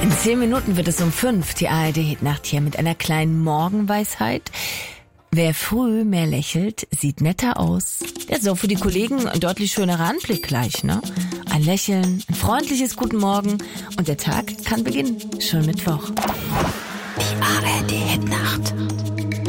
In 10 Minuten wird es um 5, die ARD-Hitnacht hier mit einer kleinen Morgenweisheit. Wer früh mehr lächelt, sieht netter aus. Ja, so für die Kollegen ein deutlich schönerer Anblick gleich, ne? Ein Lächeln, ein freundliches Guten Morgen und der Tag kann beginnen. Schon Mittwoch. Die ARD-Hitnacht.